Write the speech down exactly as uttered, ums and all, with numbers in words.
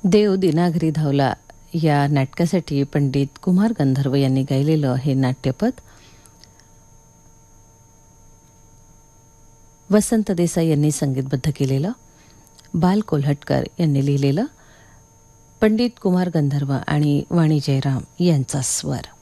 देव दिनाघरी धावला या नाटकासाठी पंडित कुमार गंधर्व यांनी गायलेलं हे नाट्यपद वसंत देसाई यांनी संगीतबद्ध केलेलं, बाल कोल्हटकर यांनी लिहिलेलं, पंडित कुमार गंधर्व आणि वाणी जयराम यांचा स्वर.